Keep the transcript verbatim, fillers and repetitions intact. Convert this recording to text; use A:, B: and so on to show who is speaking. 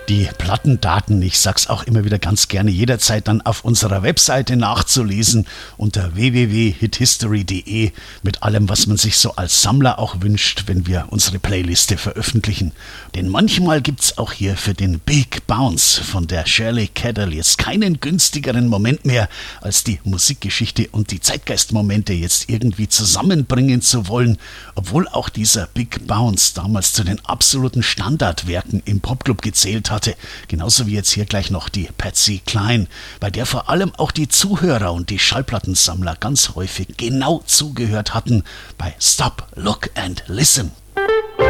A: Die Plattendaten, ich sag's auch immer wieder ganz gerne, jederzeit dann auf unserer Webseite nachzulesen unter w w w punkt hit history punkt d e mit allem, was man sich so als Sammler auch wünscht, wenn wir unsere Playliste veröffentlichen. Denn manchmal gibt's auch hier für den Big Bounce von der Shirley Caddell jetzt keinen günstigeren Moment mehr, als die Musikgeschichte und die Zeitgeistmomente jetzt irgendwie zusammenbringen zu wollen, obwohl auch dieser Big Bounce damals zu den absoluten Standardwerken im Popclub gezählt hatte. Genauso wie jetzt hier gleich noch die Patsy Cline, bei der vor allem auch die Zuhörer und die Schallplattensammler ganz häufig genau zugehört hatten bei Stop, Look and Listen.